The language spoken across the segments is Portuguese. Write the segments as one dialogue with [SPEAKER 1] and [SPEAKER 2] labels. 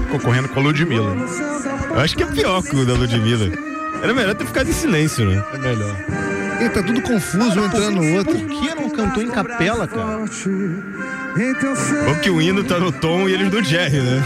[SPEAKER 1] concorrendo com a Ludmilla. Eu acho que é pior que o da Ludmilla. Era melhor ter ficado em silêncio, né?
[SPEAKER 2] É melhor.
[SPEAKER 3] E tá tudo confuso, um entrando no outro.
[SPEAKER 2] Por que não cantou em capela, cara?
[SPEAKER 1] Porque o hino tá no Tom e eles no Jerry, né?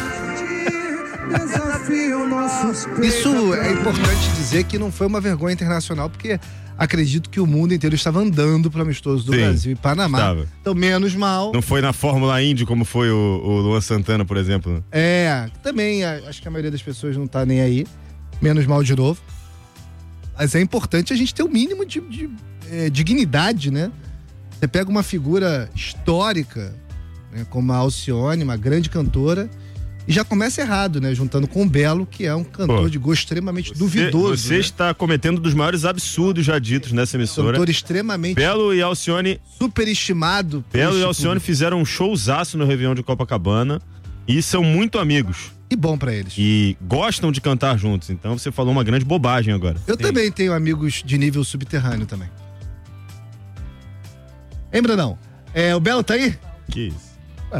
[SPEAKER 3] Isso é importante dizer que não foi uma vergonha internacional, porque acredito que o mundo inteiro estava andando pro amistoso do Brasil e Panamá.
[SPEAKER 1] Estava.
[SPEAKER 3] Então, menos mal.
[SPEAKER 1] Não foi na Fórmula Indy como foi o Luan Santana, por exemplo.
[SPEAKER 3] Também acho que a maioria das pessoas não tá nem aí. Menos mal de novo. Mas é importante a gente ter o mínimo de dignidade, né? Você pega uma figura histórica, né, como a Alcione, uma grande cantora, e já começa errado, né? Juntando com o Belo, que é um cantor de gosto extremamente duvidoso.
[SPEAKER 1] Você, né, está cometendo um dos maiores absurdos já ditos nessa emissora.
[SPEAKER 3] Cantor extremamente...
[SPEAKER 1] Belo e Alcione...
[SPEAKER 3] Superestimado.
[SPEAKER 1] Belo e Alcione fizeram um showzaço no Réveillon de Copacabana e são muito amigos.
[SPEAKER 3] Que bom pra eles.
[SPEAKER 1] E gostam de cantar juntos. Então você falou uma grande bobagem agora.
[SPEAKER 3] Eu também tenho amigos de nível subterrâneo também. Hein, Brandão? O Belo tá aí?
[SPEAKER 1] Que isso?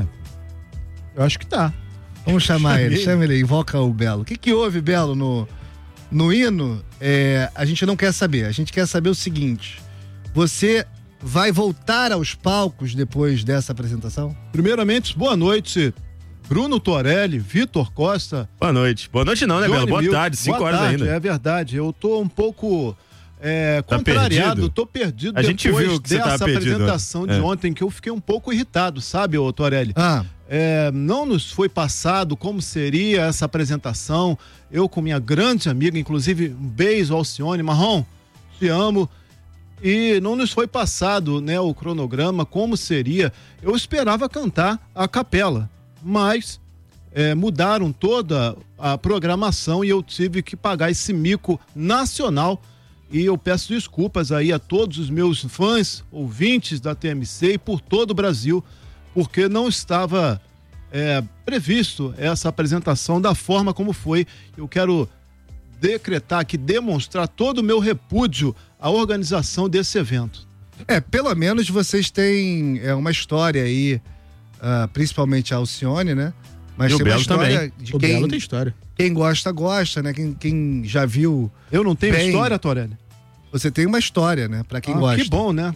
[SPEAKER 2] Eu acho que tá.
[SPEAKER 3] Vamos chamar ele. Chama ele aí, invoca o Belo. O que houve, Belo, no hino? A gente não quer saber. A gente quer saber o seguinte. Você vai voltar aos palcos depois dessa apresentação?
[SPEAKER 2] Primeiramente, boa noite, Bruno Torelli, Vitor Costa.
[SPEAKER 1] Boa noite. Boa noite não, né, Belo? Boa tarde, 5 horas ainda.
[SPEAKER 2] É verdade, eu tô um pouco
[SPEAKER 1] tá
[SPEAKER 2] contrariado,
[SPEAKER 1] perdido?
[SPEAKER 2] Tô perdido
[SPEAKER 1] A gente viu que você
[SPEAKER 2] dessa
[SPEAKER 1] tava perdido
[SPEAKER 2] apresentação de ontem, que eu fiquei um pouco irritado, sabe, ô Torelli? Não nos foi passado como seria essa apresentação, eu com minha grande amiga, inclusive um beijo, Alcione, Marrom, te amo. E não nos foi passado, né, o cronograma, como seria. Eu esperava cantar a capela, mas mudaram toda a programação e eu tive que pagar esse mico nacional. E eu peço desculpas aí a todos os meus fãs, ouvintes da TMC e por todo o Brasil, porque não estava previsto essa apresentação da forma como foi. Eu quero decretar aqui, demonstrar todo o meu repúdio à organização desse evento.
[SPEAKER 3] Pelo menos vocês têm uma história aí, principalmente a Alcione, né? Mas
[SPEAKER 1] e
[SPEAKER 3] tem
[SPEAKER 1] o
[SPEAKER 3] uma
[SPEAKER 1] Belo
[SPEAKER 3] história
[SPEAKER 1] também.
[SPEAKER 3] de
[SPEAKER 2] O Belo tem história.
[SPEAKER 3] Quem gosta, gosta, né? Quem já viu...
[SPEAKER 2] Eu não tenho
[SPEAKER 3] bem,
[SPEAKER 2] história, Torelli?
[SPEAKER 3] Você tem uma história, né? Pra quem gosta.
[SPEAKER 2] Que bom, né?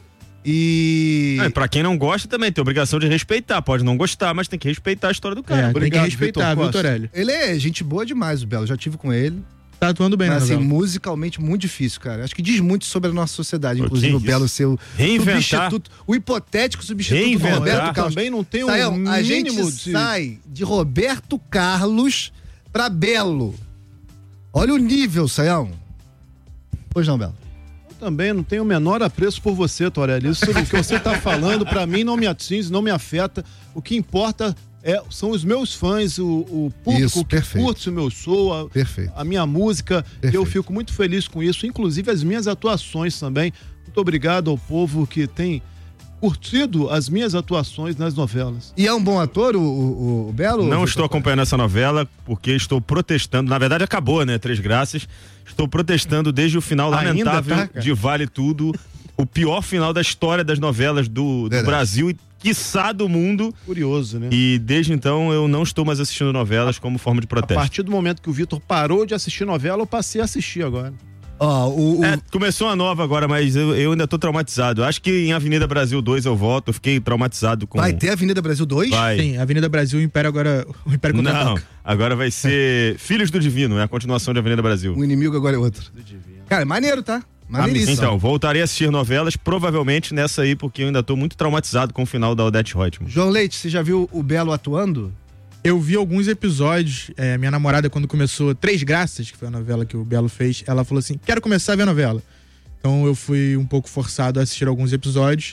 [SPEAKER 1] Pra quem não gosta também tem obrigação de respeitar. Pode não gostar, mas tem que respeitar a história do cara.
[SPEAKER 2] Obrigado,
[SPEAKER 4] tem que respeitar,
[SPEAKER 2] Vitor
[SPEAKER 4] viu, Torelli?
[SPEAKER 3] Ele é gente boa demais, o Belo. Já tive com ele.
[SPEAKER 4] Tá atuando bem,
[SPEAKER 3] mas
[SPEAKER 4] né,
[SPEAKER 3] assim,
[SPEAKER 4] Belo?
[SPEAKER 3] musicalmente muito difícil, cara. Acho que diz muito sobre a nossa sociedade. Inclusive o
[SPEAKER 1] que
[SPEAKER 3] Belo
[SPEAKER 1] isso?
[SPEAKER 3] ser o
[SPEAKER 1] Reinventar.
[SPEAKER 3] substituto, o hipotético substituto
[SPEAKER 1] Reinventar.
[SPEAKER 3] do Roberto Carlos.
[SPEAKER 2] Também não tem
[SPEAKER 3] Sael,
[SPEAKER 2] um
[SPEAKER 3] a gente
[SPEAKER 2] mínimo de...
[SPEAKER 3] sai de Roberto Carlos pra Belo. Olha o nível, Sayão. Pois não, Belo?
[SPEAKER 2] Também não tenho o menor apreço por você, Torelli. Isso que você tá falando, pra mim, não me atinge, não me afeta. O que importa são os meus fãs, o público
[SPEAKER 3] isso,
[SPEAKER 2] que curte o meu show, a minha música. Eu fico muito feliz com isso, inclusive as minhas atuações também. Muito obrigado ao povo que tem curtido as minhas atuações nas novelas.
[SPEAKER 3] E é um bom ator, o Belo?
[SPEAKER 1] Não estou acompanhando essa novela porque estou protestando. Na verdade, acabou, né? Três Graças. Estou protestando desde o final lamentável de Vale Tudo. O pior final da história das novelas do Brasil e, quiçá, do mundo.
[SPEAKER 2] Curioso, né?
[SPEAKER 1] E desde então eu não estou mais assistindo novelas como forma de protesto.
[SPEAKER 2] A partir do momento que o Vitor parou de assistir novela, eu passei a assistir agora.
[SPEAKER 1] Começou a nova agora, mas eu ainda tô traumatizado. Acho que em Avenida Brasil 2 eu volto. Eu fiquei traumatizado com...
[SPEAKER 3] Vai ter Avenida Brasil 2?
[SPEAKER 1] Vai.
[SPEAKER 4] Sim, Avenida Brasil, o Império agora... O Império Contra-Ataca.
[SPEAKER 1] Não, agora vai ser Filhos do Divino, é a continuação de Avenida Brasil.
[SPEAKER 3] O inimigo agora é outro. Cara, é maneiro, tá? Maneiríssimo.
[SPEAKER 1] Então, voltarei a assistir novelas, provavelmente nessa aí, porque eu ainda tô muito traumatizado com o final da Odete Roitman.
[SPEAKER 3] João Leite, você já viu o Belo atuando?
[SPEAKER 4] Eu vi alguns episódios, minha namorada, quando começou Três Graças, que foi a novela que o Belo fez, ela falou assim, quero começar a ver a novela. Então eu fui um pouco forçado a assistir alguns episódios.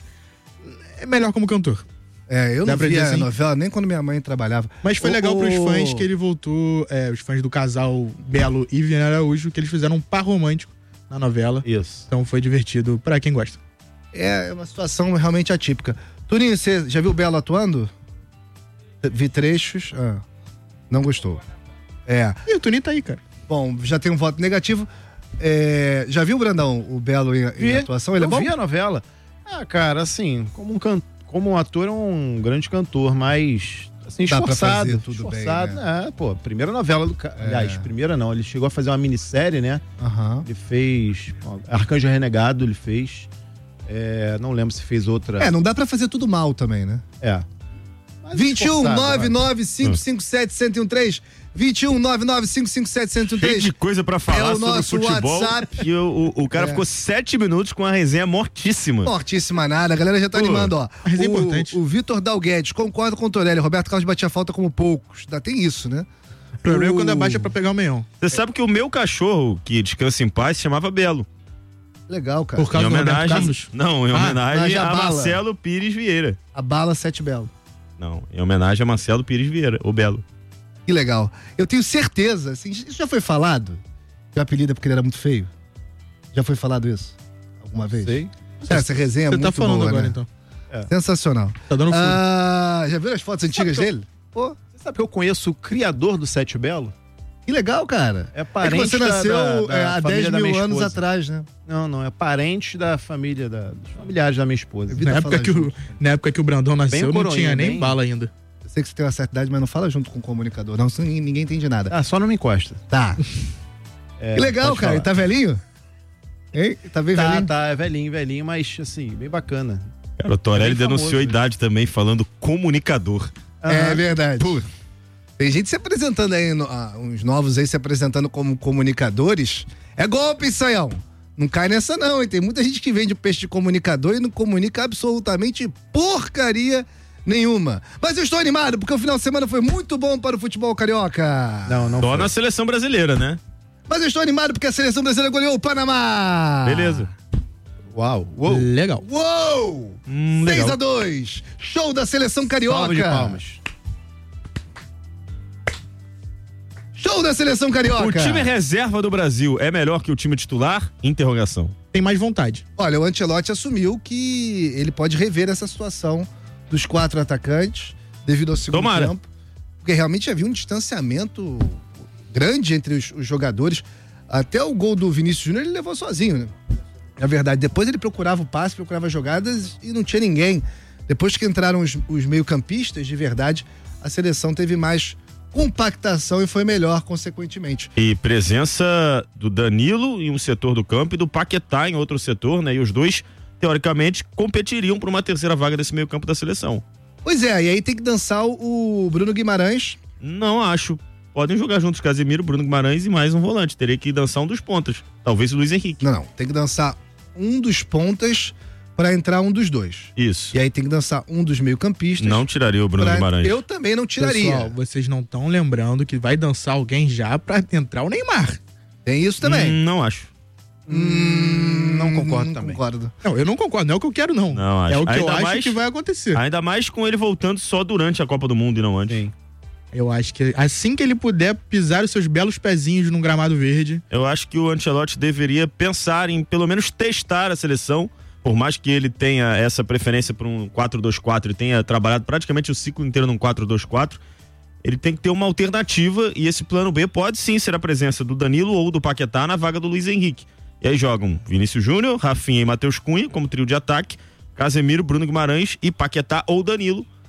[SPEAKER 4] É melhor como cantor.
[SPEAKER 3] Eu não via a novela nem quando minha mãe trabalhava.
[SPEAKER 4] Mas foi legal pros fãs que ele voltou, os fãs do casal Belo e Viana Araújo, que eles fizeram um par romântico na novela.
[SPEAKER 2] Isso.
[SPEAKER 4] Então foi divertido pra quem gosta.
[SPEAKER 3] É uma situação realmente atípica. Turinho, você já viu o Belo atuando? Vi trechos. Não gostou.
[SPEAKER 4] E o Tuninho tá aí, cara.
[SPEAKER 3] Bom, já tem um voto negativo. Já viu, Brandão, o Belo em atuação? Ele é bom?
[SPEAKER 2] Eu vi a novela. Cara, assim, como um ator é um grande cantor, mas assim, esforçado.
[SPEAKER 3] Tudo
[SPEAKER 2] esforçado,
[SPEAKER 3] bem, né?
[SPEAKER 2] pô, primeira novela do aliás, primeira não, ele chegou a fazer uma minissérie, né? Ele fez Arcanjo Renegado, ele fez. Não lembro se fez outra.
[SPEAKER 3] Não dá pra fazer tudo mal também, né? 21 99557 1013 21 99557 1013.
[SPEAKER 1] Cheio de coisa pra falar sobre futebol.
[SPEAKER 3] WhatsApp.
[SPEAKER 1] E o cara ficou 7 minutos com a resenha mortíssima.
[SPEAKER 3] Mortíssima nada, a galera já tá animando, ó.
[SPEAKER 4] Mas é importante.
[SPEAKER 3] O Vitor Dalguedes concorda com o Torelli. Roberto Carlos batia falta como poucos. Ainda tem isso, né?
[SPEAKER 4] O problema é quando abaixa pra pegar o meião.
[SPEAKER 1] Você sabe que o meu cachorro, que descansa em paz, se chamava Belo.
[SPEAKER 3] Legal, cara.
[SPEAKER 4] Por causa
[SPEAKER 1] em
[SPEAKER 4] do Roberto
[SPEAKER 1] homenagem,
[SPEAKER 4] Carlos?
[SPEAKER 1] não, em homenagem a
[SPEAKER 3] Bala.
[SPEAKER 1] Marcelo Pires Vieira.
[SPEAKER 3] A bala Sete Belo.
[SPEAKER 1] Não, em homenagem a Marcelo Pires Vieira, o Belo.
[SPEAKER 3] Que legal. Eu tenho certeza, assim, isso já foi falado? Que o apelido é porque ele era muito feio? Já foi falado isso? Alguma vez?
[SPEAKER 2] Sei.
[SPEAKER 3] Essa resenha é muito boa,
[SPEAKER 4] Você tá falando agora,
[SPEAKER 3] né?
[SPEAKER 4] então.
[SPEAKER 3] Sensacional.
[SPEAKER 4] Tá dando furo.
[SPEAKER 3] Já viram as fotos antigas dele?
[SPEAKER 2] Pô, você sabe que eu conheço o criador do Sete Belo?
[SPEAKER 3] Que legal, cara.
[SPEAKER 2] É parente
[SPEAKER 3] que você nasceu
[SPEAKER 2] da
[SPEAKER 3] há
[SPEAKER 2] família
[SPEAKER 3] 10
[SPEAKER 2] da
[SPEAKER 3] mil
[SPEAKER 2] minha
[SPEAKER 3] anos
[SPEAKER 2] esposa.
[SPEAKER 3] atrás, né?
[SPEAKER 2] Não, é parente da família, dos familiares da minha esposa.
[SPEAKER 3] Evita falar junto.
[SPEAKER 4] Na época que o Brandão nasceu, não
[SPEAKER 2] coroinha,
[SPEAKER 4] tinha nem
[SPEAKER 2] bem-
[SPEAKER 4] bala ainda.
[SPEAKER 3] Eu sei que você tem uma certa idade, mas não fala junto com o comunicador, não, senão ninguém entende nada.
[SPEAKER 2] Ah, só não me encosta.
[SPEAKER 3] Tá. Que legal,
[SPEAKER 2] pode
[SPEAKER 3] cara.
[SPEAKER 2] falar.
[SPEAKER 3] E tá velhinho? Hein? Tá bem velhinho?
[SPEAKER 2] Tá, é velhinho, mas assim, bem bacana.
[SPEAKER 1] Cara, o Torelli
[SPEAKER 2] bem
[SPEAKER 1] denunciou
[SPEAKER 2] famoso,
[SPEAKER 1] a idade também, falando comunicador.
[SPEAKER 3] É verdade. Tem gente se apresentando aí, uns novos aí se apresentando como comunicadores. É golpe, Saião. Não cai nessa não, hein? Tem muita gente que vende peixe de comunicador e não comunica absolutamente porcaria nenhuma. Mas eu estou animado, porque o final de semana foi muito bom para o futebol carioca.
[SPEAKER 2] Não
[SPEAKER 1] Só
[SPEAKER 2] foi.
[SPEAKER 1] na seleção brasileira, né?
[SPEAKER 3] Mas eu estou animado porque a seleção brasileira goleou o Panamá.
[SPEAKER 1] Beleza.
[SPEAKER 2] Uau.
[SPEAKER 4] Legal.
[SPEAKER 3] Uou!
[SPEAKER 1] Legal.
[SPEAKER 3] 6-2. Show da seleção carioca.
[SPEAKER 2] Salva de palmas.
[SPEAKER 3] Show da seleção carioca.
[SPEAKER 1] O time reserva do Brasil é melhor que o time titular? Interrogação.
[SPEAKER 4] Tem mais vontade.
[SPEAKER 3] Olha, o Ancelotti assumiu que ele pode rever essa situação dos 4 atacantes devido ao segundo
[SPEAKER 1] Tomara.
[SPEAKER 3] tempo. Porque realmente havia um distanciamento grande entre os jogadores. Até o gol do Vinícius Júnior ele levou sozinho, né? Na verdade, depois ele procurava o passe, procurava jogadas e não tinha ninguém. Depois que entraram os meio-campistas, de verdade, a seleção teve mais compactação e foi melhor, consequentemente.
[SPEAKER 1] E presença do Danilo em um setor do campo e do Paquetá em outro setor, né? E os dois, teoricamente, competiriam por uma terceira vaga desse meio campo da seleção.
[SPEAKER 3] Pois é, e aí tem que dançar o Bruno Guimarães.
[SPEAKER 1] Não acho. Podem jogar juntos Casemiro, Bruno Guimarães e mais um volante. Teria que dançar um dos pontas. Talvez o Luiz Henrique.
[SPEAKER 3] Não, tem que dançar um dos pontas para entrar um dos dois.
[SPEAKER 1] Isso.
[SPEAKER 3] E aí tem que dançar um dos meio-campistas.
[SPEAKER 1] Não tiraria o Bruno Guimarães.
[SPEAKER 3] Eu também não tiraria.
[SPEAKER 4] Pessoal, vocês não estão lembrando que vai dançar alguém já pra entrar o Neymar.
[SPEAKER 3] Tem isso também.
[SPEAKER 1] Não acho.
[SPEAKER 2] Não concordo também.
[SPEAKER 3] Concordo.
[SPEAKER 4] Não, eu não concordo, não é o que eu quero, não.
[SPEAKER 1] Não acho.
[SPEAKER 4] É o que eu
[SPEAKER 1] Ainda
[SPEAKER 4] acho
[SPEAKER 1] mais-
[SPEAKER 4] que vai acontecer.
[SPEAKER 1] Ainda mais com ele voltando só durante a Copa do Mundo e não antes.
[SPEAKER 2] Sim.
[SPEAKER 4] Eu acho que assim que ele puder pisar os seus belos pezinhos num gramado verde.
[SPEAKER 1] Eu acho que o Ancelotti deveria pensar em pelo menos testar a seleção, por mais que ele tenha essa preferência por um 4-2-4 e tenha trabalhado praticamente o ciclo inteiro num 4-2-4, ele tem que ter uma alternativa e esse plano B pode sim ser a presença do Danilo ou do Paquetá na vaga do Luiz Henrique. E aí jogam Vinícius Júnior, Rafinha e Matheus Cunha como trio de ataque, Casemiro, Bruno Guimarães e Paquetá ou Danilo